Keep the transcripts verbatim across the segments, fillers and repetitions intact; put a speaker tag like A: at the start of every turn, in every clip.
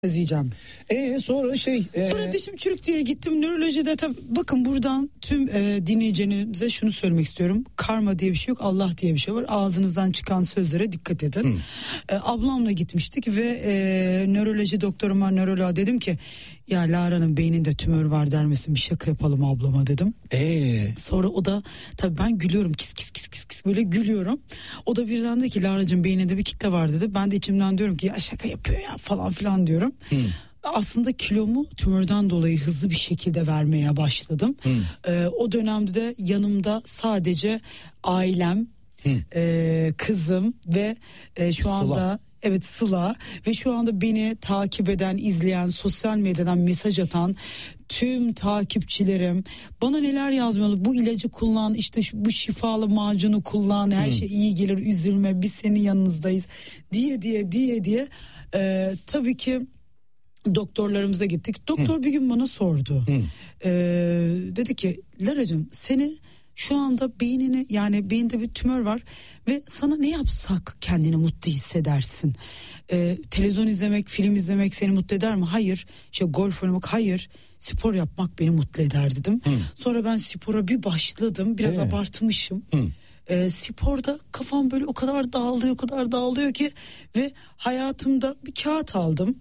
A: izleyeceğim.
B: Ee sonra şey. E...
A: Sonra dişim çürük diye gittim nörolojide. Tabii bakın buradan tüm e, dinleyicilerimize şunu söylemek istiyorum. Karma diye bir şey yok, Allah diye bir şey var. Ağzınızdan çıkan sözlere dikkat edin. Hmm. E, ablamla gitmiştik ve e, nöroloji doktoruma, nöroloğa dedim ki ya Lara'nın beyninde tümör var der misin, bir şaka yapalım ablama dedim.
B: Ee.
A: Sonra o da tabii ben gülüyorum, kis kis kis kis kis böyle gülüyorum. O da birden dedi ki Lara'cığım beyninde bir kitle var dedi. Ben de içimden diyorum ki ya şaka yapıyor ya falan filan diyorum. Hmm. Aslında kilomu tümörden dolayı hızlı bir şekilde vermeye başladım. Hmm. Ee, o dönemde de yanımda sadece ailem, hmm. e, kızım ve e, şu Sıla. anda evet Sıla ve şu anda beni takip eden, izleyen, sosyal medyadan mesaj atan tüm takipçilerim bana neler yazmıyorlar. Bu ilacı kullan, işte bu şifalı macunu kullan, her hmm. şey iyi gelir, üzülme, biz senin yanınızdayız diye diye diye diye e, tabii ki doktorlarımıza gittik. Doktor hmm. bir gün bana sordu. Hmm. Ee, dedi ki Lara'cığım seni şu anda beynini, yani beyinde bir tümör var ve sana ne yapsak kendini mutlu hissedersin? Ee, televizyon izlemek, film izlemek seni mutlu eder mi? Hayır. İşte golf oynamak, hayır. Spor yapmak beni mutlu eder dedim. Hmm. Sonra ben spora bir başladım. Biraz ee? abartmışım. Hmm. E, sporda kafam böyle o kadar dağılıyor, o kadar dağılıyor ki ve hayatımda bir kağıt aldım.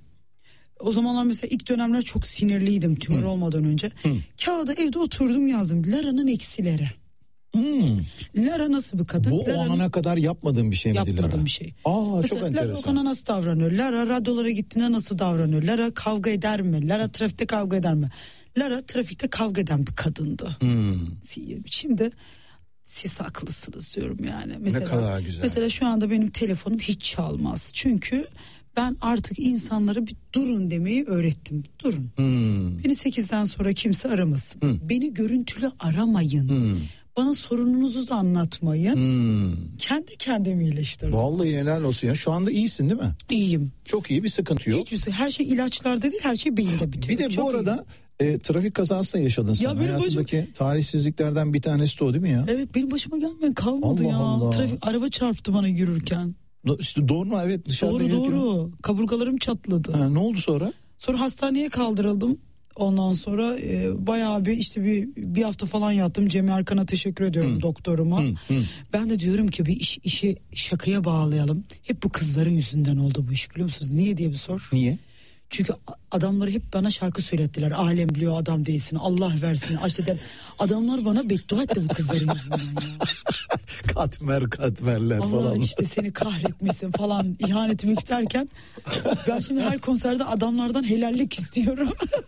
A: O zamanlar mesela ilk dönemler çok sinirliydim tümör Hı. olmadan önce. Hı. Kağıda evde oturdum yazdım. Lara'nın eksileri. Hmm. Lara nasıl bir kadın?
B: Bu
A: Lara'nın...
B: o ana kadar yapmadığın bir şey miydi Lara?
A: Yapmadığım bir şey.
B: Aa,
A: mesela
B: çok enteresan.
A: Lara okana nasıl davranıyor? Lara radyolara gittiğinde nasıl davranıyor? Lara kavga eder mi? Lara trafikte kavga eder mi? Lara trafikte kavga eden bir kadındı. Hmm. Şimdi siz haklısınız diyorum yani. Mesela,
B: ne kadar güzel.
A: Mesela şu anda benim telefonum hiç çalmaz. Çünkü ben artık insanlara bir durun demeyi öğrettim. Durun. Hmm. Beni sekizden sonra kimse aramasın. Hmm. Beni görüntülü aramayın. Hmm. Bana sorununuzu da anlatmayın. Hmm. Kendi kendimi iyileştirdim.
B: Vallahi helal olsun ya. Şu anda iyisin değil mi?
A: İyiyim.
B: Çok iyi, bir sıkıntı yok.
A: Hiç, her şey ilaçlarda değil, her şey beyinde bitiyor.
B: Bir de
A: çok
B: bu arada e, trafik kazası da yaşadın sen. Hayatındaki başım... talihsizliklerden bir tanesi de o değil mi ya?
A: Evet, benim başıma gelmeyen kalmadı
B: Allah
A: ya.
B: Allah.
A: Trafik, araba çarptı bana yürürken.
B: İşte doğru mu? Evet, dışarıda
A: doğru
B: yürüyorum.
A: doğru. Kaburgalarım çatladı.
B: Ha, ne oldu sonra?
A: Sonra hastaneye kaldırıldım. Ondan sonra e, bayağı bir işte bir bir hafta falan yattım. Cemil Arkan'a teşekkür ediyorum hmm. doktoruma. Hmm. Hmm. Ben de diyorum ki bir iş, işi şakaya bağlayalım. Hep bu kızların yüzünden oldu bu iş, biliyor musunuz? Niye diye bir sor.
B: Niye?
A: Çünkü adamları hep bana şarkı söylettiler. Alem biliyor adam değilsin, Allah versin. Açtı adamlar bana beddua etti bu kızların yüzünden ya.
B: Katmer katmerler
A: Allah
B: falan.
A: Allah işte seni kahretmesin falan ihanetimi isterken ben şimdi her konserde adamlardan helallik istiyorum.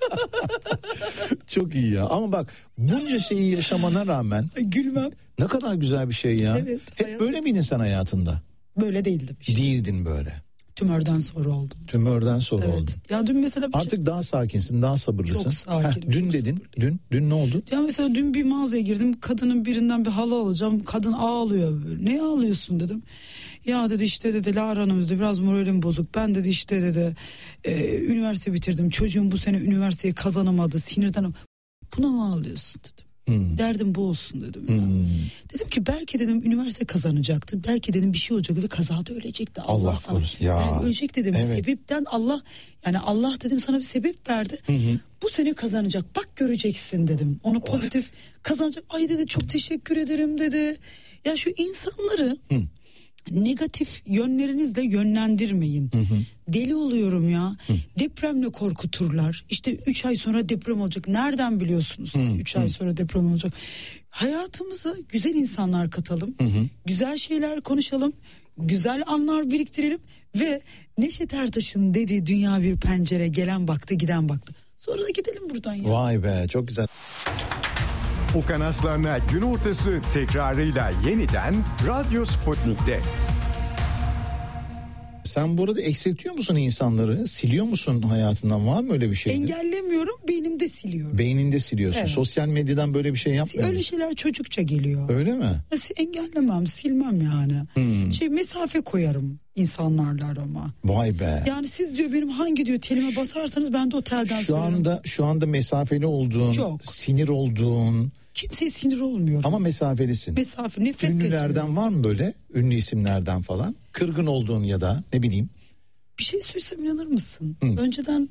B: Çok iyi ya, ama bak bunca şeyi yaşamana rağmen
A: gülmem.
B: Ne kadar güzel bir şey ya.
A: Evet,
B: hep
A: hayat...
B: böyle miydin sen hayatında?
A: Böyle değildim işte.
B: Değildin böyle.
A: Tümörden sonra oldum.
B: Tümörden sonra
A: evet.
B: oldun.
A: Ya dün mesela
B: artık şey... daha sakinsin, daha sabırlısın.
A: Çok sakinim.
B: Heh, dün
A: çok
B: dedin.
A: sabırlıyım.
B: Dün dün ne oldu?
A: Ya mesela dün bir mağazaya girdim. Kadının birinden bir halı alacağım. Kadın ağlıyor. Ne ağlıyorsun dedim. Ya dedi işte dedi Lara Hanım dedi biraz moralim bozuk. Ben dedi işte dedi e, üniversite bitirdim. Çocuğum bu sene üniversiteyi kazanamadı. Sinirden. Buna mı ağlıyorsun dedim. Hmm. Derdim bu olsun dedim. Hmm. Dedim ki belki dedim üniversite kazanacaktı. Belki dedim bir şey olacaktı ve kazada ölecekti. Allah, Allah sana. Ya. Yani ölecek dedim. Evet. Sebepten Allah, yani Allah dedim sana bir sebep verdi. Hı hı. Bu sene kazanacak. Bak göreceksin dedim. Onu pozitif oh. kazanacak. Ay dedi çok teşekkür ederim dedi. Ya şu insanları hı. negatif yönlerinizle yönlendirmeyin. Hı hı. Deli oluyorum ya. Hı. Depremle korkuturlar. İşte üç ay sonra deprem olacak. Nereden biliyorsunuz siz üç ay sonra deprem olacak? Hayatımıza güzel insanlar katalım. Hı hı. Güzel şeyler konuşalım. Güzel anlar biriktirelim. Ve Neşet Ertaş'ın dediği dünya bir pencere, gelen baktı giden baktı. Sonra da gidelim buradan ya.
B: Vay be, çok güzel.
C: Okan Aslan'la gün ortası tekrarıyla yeniden Radyo Sputnik'te.
B: Sen burada eksiltiyor musun insanları? Siliyor musun hayatından? Var mı öyle bir şey?
A: Engellemiyorum, beynimde siliyorum.
B: Beyninde siliyorsun. Evet. Sosyal medyadan böyle bir şey yapmıyor
A: Öyle
B: musun?
A: şeyler çocukça geliyor.
B: Öyle mi?
A: Engellemem, silmem yani. Hmm. Şey mesafe koyarım insanlarla arama.
B: Vay be.
A: Yani siz diyor benim hangi diyor telime basarsanız ben de o telden
B: şu söylerim. anda şu anda mesafeli olduğun, Çok. sinir olduğun.
A: Kimseye sinir olmuyorum.
B: Ama mesafelisin.
A: Mesafe, nefret
B: Ünlülerden etmiyorum. Var mı böyle? Ünlü isimlerden falan. Kırgın olduğun ya da ne bileyim.
A: Bir şey söylesem inanır mısın?
B: Hı.
A: Önceden